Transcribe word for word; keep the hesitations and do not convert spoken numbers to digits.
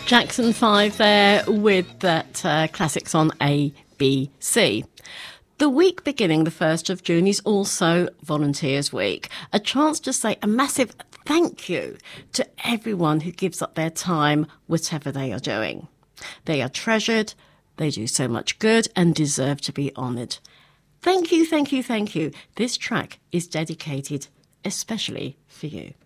Jackson five there with that uh, classics on A B C. The week beginning the first of June is also Volunteers Week, a chance to say a massive thank you to everyone who gives up their time, whatever they are doing. They are treasured, they do so much good and deserve to be honoured. Thank you, thank you, thank you. This track is dedicated especially for you.